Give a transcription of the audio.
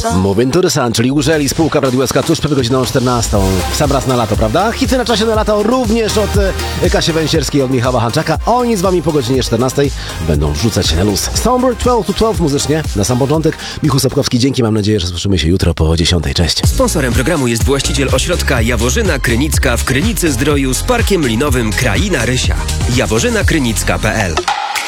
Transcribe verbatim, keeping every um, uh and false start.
Moving to the Sun, czyli Użeli, spółka w Radiu S K tuż przed godziną czternastą. Sam raz na lato, prawda? Hity na czasie na lato również od e, Kasi Węsierskiej, od Michała Hanczaka. Oni z wami po godzinie czternastej będą wrzucać na luz. Somber dwanaście to dwanaście muzycznie. Na sam początek Michał Sapkowski, dzięki, mam nadzieję, że słyszymy się jutro po dziesiątej. Cześć. Sponsorem programu jest właściciel ośrodka Jaworzyna Krynicka w Krynicy Zdroju z Parkiem Linowym Kraina Rysia. jaworzyna krynicka kropka p l